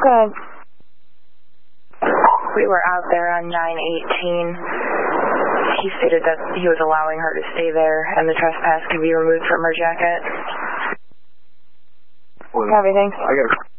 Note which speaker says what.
Speaker 1: Okay.
Speaker 2: We were out there on 9/18. He stated that he was allowing her to stay there and the trespass could be removed from her jacket.
Speaker 1: Copy, thanks.
Speaker 3: I got